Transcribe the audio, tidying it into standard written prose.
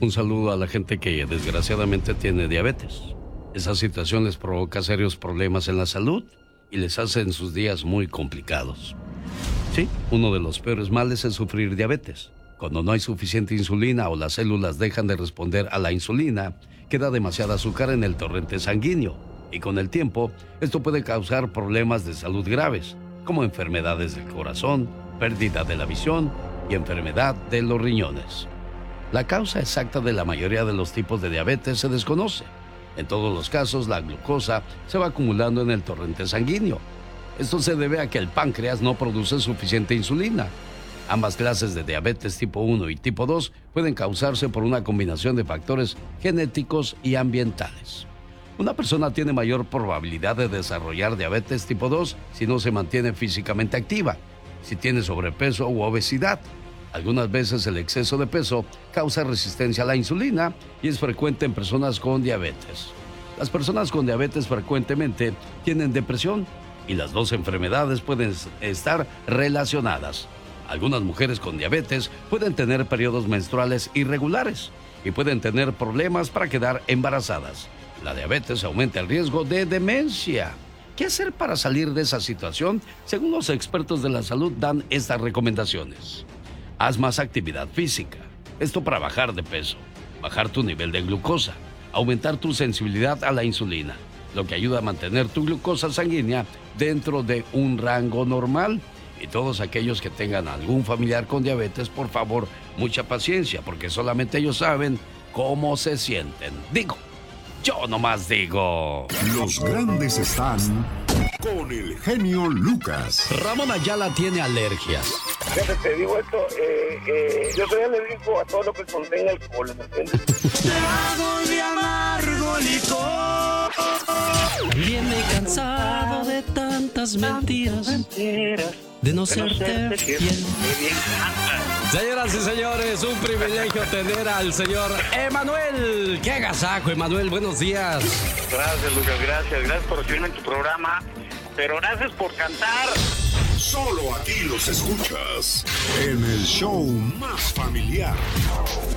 Un saludo a la gente que desgraciadamente tiene diabetes. Esa situación les provoca serios problemas en la salud y les hace en sus días muy complicados. Sí, uno de los peores males es sufrir diabetes. Cuando no hay suficiente insulina o las células dejan de responder a la insulina, queda demasiada azúcar en el torrente sanguíneo. Y con el tiempo, esto puede causar problemas de salud graves, como enfermedades del corazón, pérdida de la visión y enfermedad de los riñones. La causa exacta de la mayoría de los tipos de diabetes se desconoce. En todos los casos, la glucosa se va acumulando en el torrente sanguíneo. Esto se debe a que el páncreas no produce suficiente insulina. Ambas clases de diabetes tipo 1 y tipo 2 pueden causarse por una combinación de factores genéticos y ambientales. Una persona tiene mayor probabilidad de desarrollar diabetes tipo 2 si no se mantiene físicamente activa, si tiene sobrepeso u obesidad. Algunas veces el exceso de peso causa resistencia a la insulina y es frecuente en personas con diabetes. Las personas con diabetes frecuentemente tienen depresión y las dos enfermedades pueden estar relacionadas. Algunas mujeres con diabetes pueden tener periodos menstruales irregulares y pueden tener problemas para quedar embarazadas. La diabetes aumenta el riesgo de demencia. ¿Qué hacer para salir de esa situación? Según los expertos de la salud dan estas recomendaciones. Haz más actividad física. Esto para bajar de peso, bajar tu nivel de glucosa, aumentar tu sensibilidad a la insulina, lo que ayuda a mantener tu glucosa sanguínea dentro de un rango normal. Y todos aquellos que tengan algún familiar con diabetes, por favor, mucha paciencia, porque solamente ellos saben cómo se sienten. Yo nomás digo. Los grandes están con el genio Lucas. Ramón Ayala tiene alergias. Fíjate, te digo esto, yo soy alérgico a todo lo que contenga alcohol, ¿me entiendes? Trago de amargo licor. Bien me he cansado de tantas mentiras, de no serte fiel. Señoras y señores, un privilegio tener al señor Emanuel. ¡Qué agasajo, Emanuel! Buenos días. Gracias, Lucas, gracias por recibirme en tu programa, pero gracias por cantar. Solo aquí los escuchas en el show más familiar.